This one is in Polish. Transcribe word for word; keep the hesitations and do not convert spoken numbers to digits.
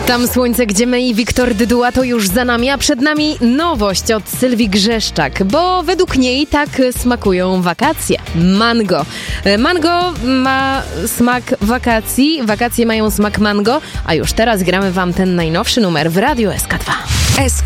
Tam słońce, gdzie my i Wiktor Dyduła to już za nami, a przed nami nowość od Sylwii Grzeszczak, bo według niej tak smakują wakacje. Mango. Mango ma smak wakacji, wakacje mają smak mango, a już teraz gramy wam ten najnowszy numer w Radiu S K dwa. S